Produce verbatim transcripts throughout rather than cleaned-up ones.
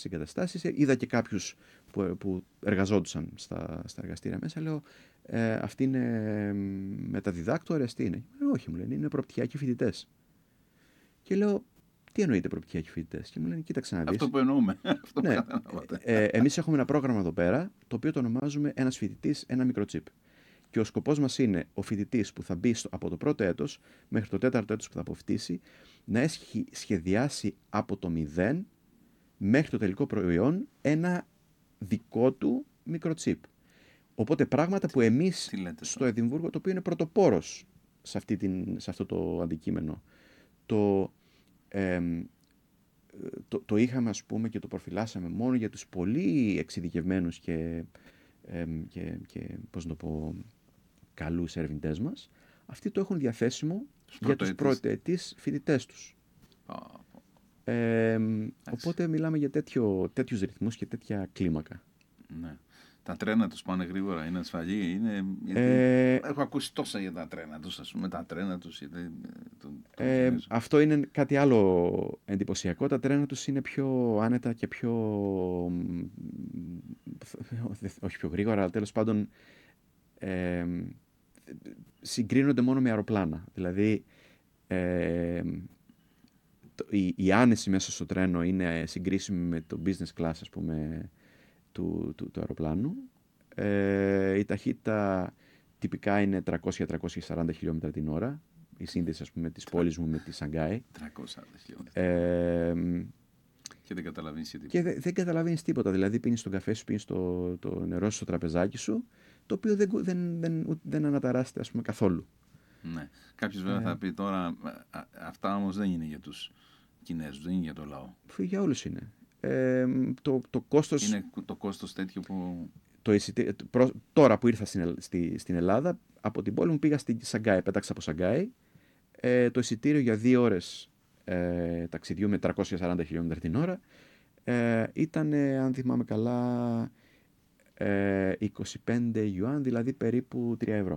στις εγκαταστάσεις. Είδα και κάποιους που, που εργαζόντουσαν στα, στα εργαστήρια μέσα. Λέω, ε, αυτοί είναι μεταδιδάκτορες, τι είναι? Ε, όχι, μου λένε, είναι προπτυχιακοί φοιτητές. Και λέω, τι εννοείται προπτυχιακοί φοιτητές? Και μου λένε, κοίταξε να δεις. Αυτό που εννοούμε. Αυτό που ναι, καταλάβατε. ε, εμείς έχουμε ένα πρόγραμμα εδώ πέρα, το οποίο το ονομάζουμε ένας φοιτητής, ένα μικροτσίπ. Και ο σκοπός μας είναι ο φοιτητής που θα μπει στο, από το πρώτο έτος μέχρι το τέταρτο έτος που θα αποφοιτήσει να έχει σχεδιάσει από το μηδέν μέχρι το τελικό προϊόν ένα δικό του μικροτσίπ. Οπότε πράγματα που εμείς στο Εδιμβούργο, το οποίο είναι πρωτοπόρος σε, αυτή την, σε αυτό το αντικείμενο, το, ε, το, το είχαμε, ας πούμε, και το προφυλάσσαμε μόνο για τους πολύ εξειδικευμένους και, ε, και, και πώς να το πω, καλούς ερευνητές μας. Αυτοί το έχουν διαθέσιμο τους για τους πρωτοετής φοιτητές τους. Oh. Ε, οπότε μιλάμε για τέτοιο, τέτοιους ρυθμούς και τέτοια κλίμακα. Ναι. Τα τρένα τους πάνε γρήγορα, είναι ασφαλή, είναι... Ε, Έχω ακούσει τόσα για τα τρένα τους, ας πούμε, τα τρένα τους... Γιατί... Το, το ε, αυτό είναι κάτι άλλο εντυπωσιακό. Τα τρένα τους είναι πιο άνετα και πιο... όχι πιο γρήγορα, αλλά τέλος πάντων ε, συγκρίνονται μόνο με αεροπλάνα. Δηλαδή ε, το, η, η άνεση μέσα στο τρένο είναι συγκρίσιμη με το business class, ας πούμε, του, του, του αεροπλάνου. Ε, η ταχύτητα τυπικά είναι τριακόσια με τριακόσια σαράντα χιλιόμετρα την ώρα. Η σύνδεση, ας πούμε, της πόλης μου με τη Σανγκάη. τριακόσια σαράντα χιλιόμετρα. Ε, και δεν καταλαβαίνεις τίποτα. Και δε, δεν καταλαβαίνεις τίποτα. Δηλαδή πίνεις τον καφέ σου, πίνεις το, το νερό σου στο τραπεζάκι σου, το οποίο δεν, δεν, δεν, δεν αναταράσσεται, ας πούμε, καθόλου. Ναι. Κάποιος βέβαια ε, θα πει τώρα, α, αυτά όμως δεν είναι για τους Κινέζους, δεν είναι για το λαό. Για όλους είναι. Ε, το, το κόστος... Είναι το κόστος τέτοιο που... Το εισιτή, προ, τώρα που ήρθα στην, στη, στην Ελλάδα, από την πόλη μου πήγα στη Σανγκάη, πέταξα από Σανγκάη. Ε, το εισιτήριο για δύο ώρες ε, ταξιδιού με τριακόσια σαράντα χιλιόμετρα την ώρα ε, ήταν, ε, αν θυμάμαι καλά, ε, είκοσι πέντε Ιουάν, δηλαδή περίπου τρία ευρώ.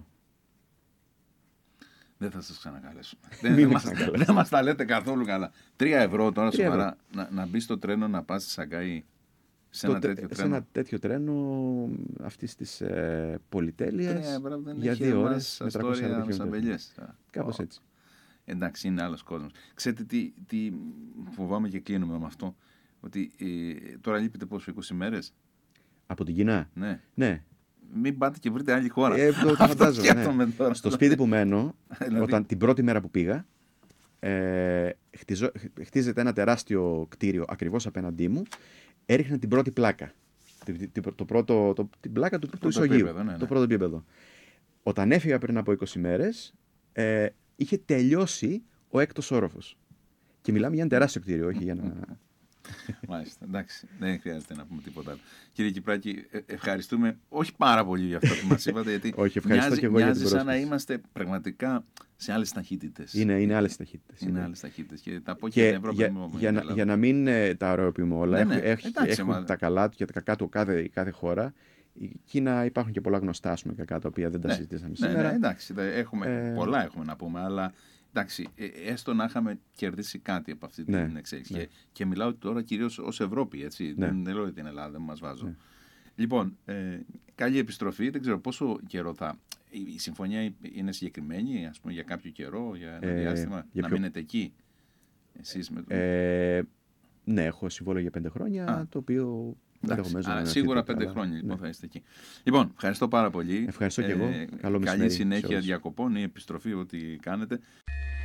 Δεν θα σας ξανακαλέσουμε. δεν, μας, δεν μας τα λέτε καθόλου καλά. τρία ευρώ τώρα σοβαρά να, να μπει στο τρένο να πας στη Σανγκάη σε ένα, τέτοιο σε ένα τέτοιο τρένο αυτής της ε, πολυτέλειας για δύο ώρες με τριακόσια σαράντα χιλιόμετρα. Κάπως έτσι. Εντάξει, είναι άλλος κόσμος. Ξέρετε τι, τι φοβάμαι και κλείνουμε με αυτό, ότι ε, τώρα λείπετε πόσο, είκοσι μέρες? Από την Κίνα? Ναι. Ναι. Μην πάτε και βρείτε άλλη χώρα. Ε, το φαντάζομαι, ναι. Στο σπίτι που μένω, δηλαδή... όταν την πρώτη μέρα που πήγα, ε, χτιζω, χτίζεται ένα τεράστιο κτίριο ακριβώς απέναντί μου, έριχνα την πρώτη πλάκα. Το, το πρώτο, το, την πλάκα του, του ισογείου. Ναι, ναι. Το πρώτο επίπεδο. Όταν έφυγα πριν από είκοσι μέρες, ε, είχε τελειώσει ο έκτος όροφος. Και μιλάμε για ένα τεράστιο κτίριο, όχι για ένα... Μάλιστα, εντάξει, δεν χρειάζεται να πούμε τίποτα άλλο. Κύριε Κυπράκη, ευχαριστούμε όχι πάρα πολύ για αυτό που μας είπατε, γιατί όχι, ευχαριστώ μοιάζει, και εγώ μοιάζει για την σαν να είμαστε πραγματικά σε άλλες ταχύτητες. Είναι, είναι άλλες ταχύτητες. Είναι, είναι άλλες ταχύτητες και τα πω και, και την Ευρώπη. Για, μου, για, να, για να μην ε, τα αεροποιούμε όλα, ναι, ναι, έχει, εντάξει, έχουν μα... τα καλά του και τα κακά του κάθε, κάθε χώρα. Η Κίνα υπάρχουν και πολλά γνωστά, ας πούμε, κακά τα οποία δεν τα ναι, συζητήσαμε ναι, σήμερα. Ναι, εντάξει, έχουμε, ε... πολλά έχουμε να πούμε, αλλά εντάξει, έστω να είχαμε κερδίσει κάτι από αυτή ναι, την εξέλιξη. Ναι. Και, και μιλάω τώρα κυρίως ως Ευρώπη, έτσι. Ναι. Δεν, δεν λέω την Ελλάδα, δεν μας βάζω. Ναι. Λοιπόν, ε, καλή επιστροφή. Δεν ξέρω πόσο καιρό θα. Η συμφωνία είναι συγκεκριμένη, ας πούμε, για κάποιο καιρό, για ένα ε, διάστημα, για να ποιο... μείνετε εκεί. Εσείς με το... ε, ναι, έχω συμβόλαιο για πέντε χρόνια, Α. το οποίο. Άρα, σίγουρα πέντε αλλά... χρόνια λοιπόν, ναι. θα είστε εκεί. Λοιπόν, ευχαριστώ πάρα πολύ. Ευχαριστώ και εγώ. Ε, Καλό καλή συνέχεια διακοπών ή επιστροφή, ό,τι κάνετε.